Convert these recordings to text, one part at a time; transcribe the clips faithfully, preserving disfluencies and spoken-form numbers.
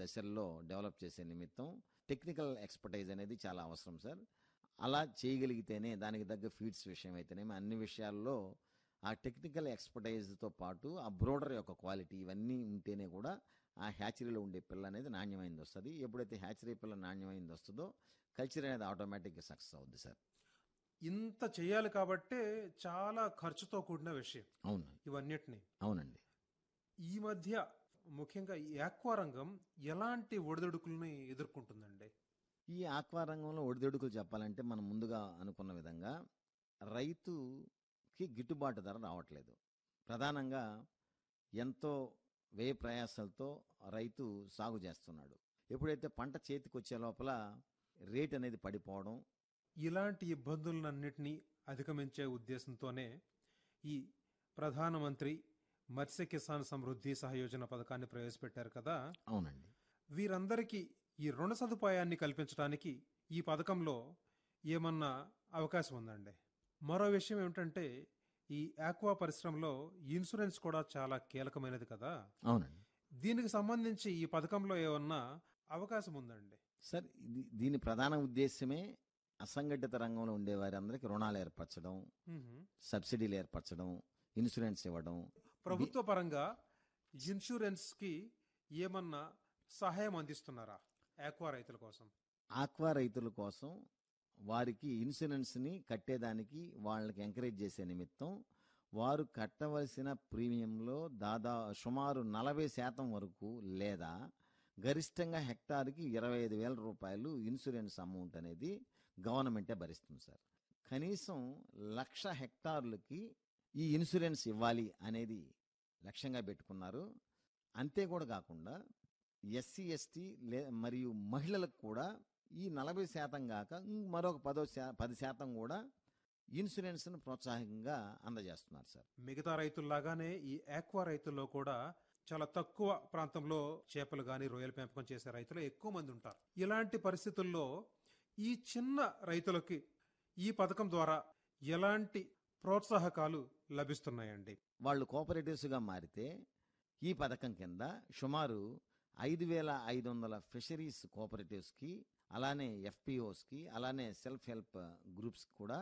దశల్లో డెవలప్ చేసే నిమిత్తం టెక్నికల్ ఎక్స్పర్టైజ్ అనేది చాలా అవసరం సార్. అలా చేయగలిగితేనే దానికి తగ్గ ఫీడ్స్ విషయం అయితేనేమి అన్ని విషయాల్లో ఆ టెక్నికల్ ఎక్స్పర్టైజ్తో పాటు ఆ బ్రోడర్ యొక్క క్వాలిటీ ఇవన్నీ ఉంటేనే కూడా ఆ హ్యాచరీలో ఉండే పిల్ల అనేది నాణ్యమైనది వస్తుంది. ఎప్పుడైతే హ్యాచరీ పిల్ల నాణ్యమైనది వస్తుందో కల్చర్ అనేది ఆటోమేటిక్గా సక్సెస్ అవుద్ది సార్. ఇంత చేయాలి కాబట్టే చాలా ఖర్చుతో కూడిన విషయం. అవును, ఇవన్నిటిని. అవునండి. ఈ మధ్య ముఖ్యంగా ఈ ఆక్వా రంగం ఎలాంటి ఒడిదుడుకుల్ని ఎదుర్కొంటుందండి? ఈ ఆక్వా రంగంలో ఒడిదుడుకులు చెప్పాలంటే మనం ముందుగా అనుకున్న విధంగా రైతుకి గిట్టుబాటు ధర రావట్లేదు. ప్రధానంగా ఎంతో వ్యయ ప్రయాసాలతో రైతు సాగు చేస్తున్నాడు. ఎప్పుడైతే పంట చేతికి వచ్చే లోపల రేట్ అనేది పడిపోవడం, ఇలాంటి ఇబ్బందులన్నింటినీ అధిగమించే ఉద్దేశంతోనే ఈ ప్రధానమంత్రి మత్స్య కిసాన్ సమృద్ధి సహయోజన పథకాన్ని ప్రవేశపెట్టారు కదా. అవునండి. వీరందరికీ ఈ రుణ సదుపాయాన్ని కల్పించడానికి ఈ పథకంలో ఏమన్నా అవకాశం ఉందండి? మరో విషయం ఏమిటంటే ఈ ఆక్వా పరిశ్రమలో ఇన్సూరెన్స్ కూడా చాలా కీలకమైనది కదా. అవునండి. దీనికి సంబంధించి ఈ పథకంలో ఏమన్నా అవకాశం ఉందండి? సార్, ఇది దీని ప్రధాన ఉద్దేశమే అసంఘటిత రంగంలో ఉండే వారందరికీ రుణాలు ఏర్పరచడం, సబ్సిడీలు ఏర్పరచడం, ఇన్సూరెన్స్ ఇవ్వడం. ప్రభుత్వ పరంగా ఇన్సూరెన్స్ కి ఏమన్నా సహాయం అందిస్తున్నారా ఆక్వా రైతుల కోసం? ఆక్వా రైతుల కోసం వారికి ఇన్సూరెన్స్ని కట్టేదానికి వాళ్ళకి ఎంకరేజ్ చేసే నిమిత్తం వారు కట్టవలసిన ప్రీమియంలో దాదాపు సుమారు నలభై శాతం వరకు లేదా గరిష్టంగా హెక్టార్కి ఇరవై ఐదు వేల రూపాయలు ఇన్సూరెన్స్ అమౌంట్ అనేది గవర్నమెంటే భరిస్తుంది సార్. కనీసం లక్ష హెక్టార్లకి ఈ ఇన్సూరెన్స్ ఇవ్వాలి అనేది లక్ష్యంగా పెట్టుకున్నారు. అంతే కూడా కాకుండా ఎస్సీ ఎస్టీ లే మరియు మహిళలకు కూడా ఈ నలభై శాతం కాక మరొక పదో శా పది శాతం కూడా ఇన్సూరెన్స్ను ప్రోత్సాహకంగా అందజేస్తున్నారు సార్. మిగతా రైతుల్లాగానే ఈ ఆక్వా రైతుల్లో కూడా చాలా తక్కువ ప్రాంతంలో చేపలు కానీ రొయ్యల పెంపకం చేసే రైతులు ఎక్కువ మంది ఉంటారు. ఇలాంటి పరిస్థితుల్లో ఈ చిన్న రైతులకి ఈ పథకం ద్వారా ఎలాంటి ప్రోత్సాహకాలు లభిస్తున్నాయండి? వాళ్ళు కోఆపరేటివ్స్గా మారితే ఈ పథకం కింద సుమారు ఐదు వేల ఐదు వందల ఫిషరీస్ కోఆపరేటివ్స్కి, అలానే ఎఫ్పిఓస్కి, అలానే సెల్ఫ్ హెల్ప్ గ్రూప్స్ కూడా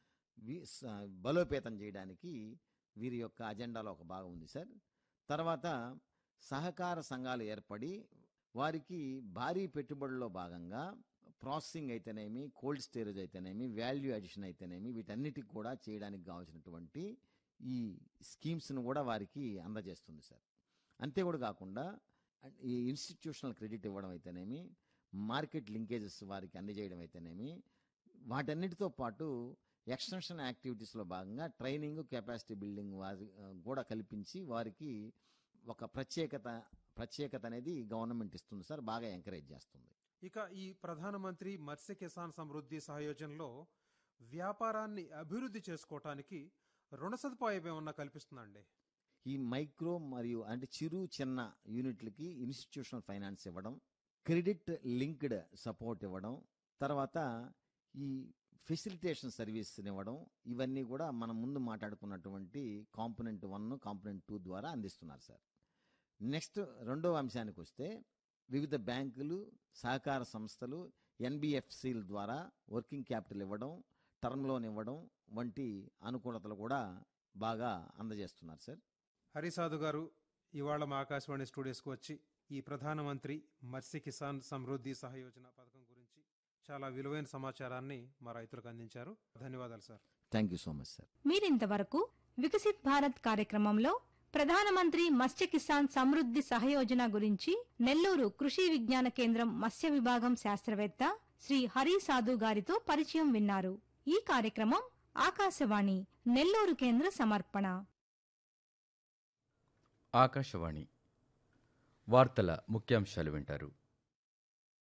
బలోపేతం చేయడానికి వీరి యొక్క అజెండాలో ఒక భాగం ఉంది సార్. తర్వాత సహకార సంఘాలు ఏర్పడి వారికి భారీ పెట్టుబడుల్లో భాగంగా ప్రాసెసింగ్ అయితేనేమి, కోల్డ్ స్టోరేజ్ అయితేనేమి, వాల్యూ అడిషన్ అయితేనేమి వీటన్నిటికి కూడా చేయడానికి కావాల్సినటువంటి ఈ స్కీమ్స్ను కూడా వారికి అందజేస్తుంది సార్. అంతే కూడా కాకుండా ఈ ఇన్స్టిట్యూషనల్ క్రెడిట్ ఇవ్వడం అయితేనేమి, మార్కెట్ లింకేజెస్ వారికి అందజేయడం అయితేనేమి, వాటన్నిటితో పాటు ఎక్స్టెన్షన్ యాక్టివిటీస్లో భాగంగా ట్రైనింగ్, కెపాసిటీ బిల్డింగ్ వారి కూడా కల్పించి వారికి ఒక ప్రత్యేకత ప్రత్యేకత అనేది గవర్నమెంట్ ఇస్తుంది సార్, బాగా ఎంకరేజ్ చేస్తుంది. ఇక ఈ ప్రధానమంత్రి మత్స్య కిసాన్ సమృద్ధి సహయోజనలో వ్యాపారాన్ని అభివృద్ధి చేసుకోవటానికి రుణ సదుపాయం ఏమన్నా కల్పిస్తుందండి? ఈ మైక్రో మరియు అంటే చిరు చిన్న యూనిట్లకి ఇన్స్టిట్యూషనల్ ఫైనాన్స్ ఇవ్వడం, క్రెడిట్ లింక్డ్ సపోర్ట్ ఇవ్వడం, తర్వాత ఈ ఫెసిలిటేషన్ సర్వీస్ని ఇవ్వడం, ఇవన్నీ కూడా మనం ముందు మాట్లాడుకున్నటువంటి కాంపోనెంట్ వన్, కాంపోనెంట్ టూ ద్వారా అందిస్తున్నారు సార్. నెక్స్ట్ రెండవ అంశానికి వస్తే వివిధ బ్యాంకులు, సహకార సంస్థలు, ఎన్బిఎఫ్సిల ద్వారా వర్కింగ్ క్యాపిటల్ ఇవ్వడం, టర్మ్ లోన్ ఇవ్వడం వంటి అనుకూలతలు కూడా బాగా అందజేస్తున్నారు సార్. హరిసాధు గారు ఇవాళ మా ఆకాశవాణి స్టూడియోస్కి వచ్చి ఈ ప్రధానమంత్రి మత్స్య కిసాన్ సమృద్ధి సహయోజన పథకం గురించి చాలా విలువైన సమాచారాన్ని మా రైతులకు అందించారు. ధన్యవాదాలు sir. Thank you so much sir. మీరింతవరకు వికసిత్ భారత్ కార్యక్రమంలో ప్రధానమంత్రి మత్స్య కిసాన్ సమృద్ధి సహయోజన గురించి నెల్లూరు కృషి విజ్ఞాన కేంద్రం మత్స్య విభాగం శాస్త్రవేత్త శ్రీ హరిసాధు గారితో పరిచయం విన్నారు. ఈ కార్యక్రమం ఆకాశవాణి నెల్లూరు కేంద్ర సమర్పణ. ఆకాశవాణి వార్తల ముఖ్యాంశాలు వింటారు.